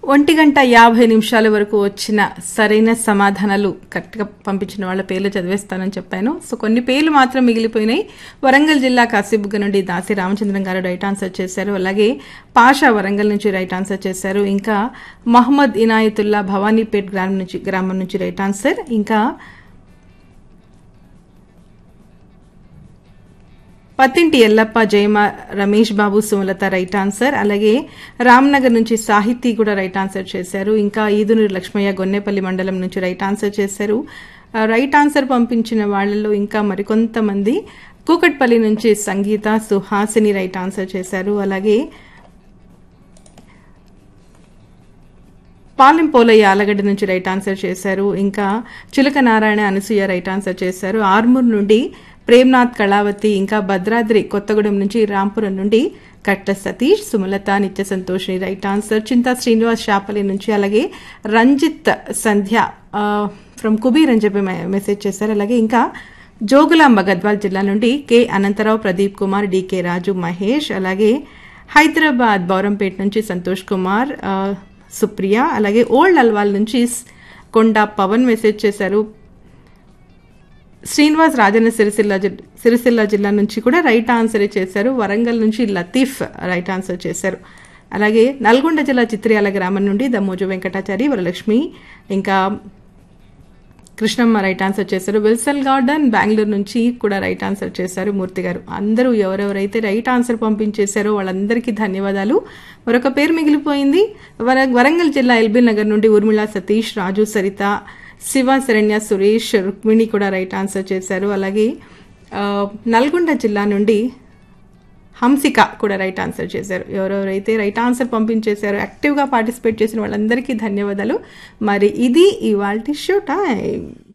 1:50 వరకు వచ్చిన సరైన సమాధానాలు కరెక్ట్గా పంపించిన వాళ్ళ పేర్లు చదివేస్తానని చెప్పాను. సో కొన్ని పేర్లు మాత్రం మిగిలిపోయినాయి. వరంగల్ జిల్లా కాశీబుగ్గ నుండి దాసి రామచంద్రం గారు రైట్ ఆన్సర్ చేశారు. అలాగే పాషా వరంగల్ నుంచి రైట్ ఆన్సర్ చేశారు. ఇంకా మహమ్మద్ ఇనాయతుల్లా భవానీపేట్ గ్రామం నుంచి రైట్ ఆన్సర్. ఇంకా పత్తింటి ఎల్లప్ప జయమ రమేష్ బాబు సుమలత రైట్ ఆన్సర్. అలాగే రామ్నగర్ నుంచి సాహితీ కూడా రైట్ ఆన్సర్ చేశారు. ఇంకా ఈదునూరి లక్ష్మయ్య గొన్నేపల్లి మండలం నుంచి రైట్ ఆన్సర్ చేశారు. రైట్ ఆన్సర్ పంపించిన వాళ్లలో ఇంకా మరికొంతమంది కూకట్పల్లి నుంచి సంగీత సుహాసిని రైట్ ఆన్సర్ చేశారు. అలాగే పాలెం పోలయ్య ఆలగడ్డ నుంచి రైట్ ఆన్సర్ చేశారు. ఇంకా చిలక నారాయణ అనసూయ రైట్ ఆన్సర్ చేశారు. ఆర్మూర్ నుండి ప్రేమ్నాథ్ కళావతి, ఇంకా భద్రాద్రి కొత్తగూడెం నుంచి రాంపురం నుండి కట్ట సతీష్, సుమలత, నిత్య సంతోషిని రైట్ ఆన్సర్. చింతా శ్రీనివాస్ శాపలి నుంచి, అలాగే రంజిత్ సంధ్య ఫ్రమ్ కుబీర్ అని చెప్పి మెసేజ్ చేశారు. అలాగే ఇంకా జోగులాంబ గద్వాల్ జిల్లా నుండి కె అనంతరావు, ప్రదీప్ కుమార్, డికే రాజు, మహేష్. అలాగే హైదరాబాద్ బౌరంపేట నుంచి సంతోష్ కుమార్, సుప్రియ. అలాగే ఓల్డ్ అల్వాల్ నుంచి కొండా పవన్ మెసేజ్ చేశారు. శ్రీనివాస్ రాజన్న సిరిసిల్ల జిల్లా నుంచి కూడా రైట్ ఆన్సర్ చేశారు. వరంగల్ నుంచి లతీఫ్ రైట్ ఆన్సర్ చేశారు. అలాగే నల్గొండ జిల్లా చిత్రియాల గ్రామం నుండి దమ్మోజు వెంకటాచారి, వరలక్ష్మి, ఇంకా కృష్ణమ్మ రైట్ ఆన్సర్ చేశారు. విల్సన్ గార్డెన్ బెంగళూరు నుంచి కూడా రైట్ ఆన్సర్ చేశారు మూర్తి గారు. అందరూ ఎవరెవరైతే రైట్ ఆన్సర్ పంపించేశారో వాళ్ళందరికీ ధన్యవాదాలు. మరొక పేరు మిగిలిపోయింది. వరంగల్ జిల్లా ఎల్బీ నగర్ నుండి ఊర్మిళ సతీష్, రాజు, సరిత, శివ, శరణ్య, సురేష్, రుక్మిణి కూడా రైట్ ఆన్సర్ చేశారు. అలాగే నల్గొండ జిల్లా నుండి హంసిక కూడా రైట్ ఆన్సర్ చేశారు. ఎవరెవరైతే రైట్ ఆన్సర్ పంపించేశారో, యాక్టివ్గా పార్టిసిపేట్ చేసిన వాళ్ళందరికీ ధన్యవాదాలు. మరి ఇది ఇవాల్టి షో టైం.